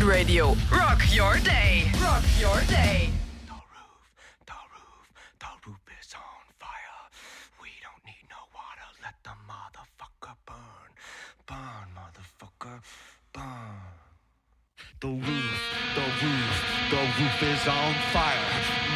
Virgin Radio. Rock your day. Rock your day. The roof is on fire. We don't need no water. Let the motherfucker burn. Burn, motherfucker, burn. The roof is on fire.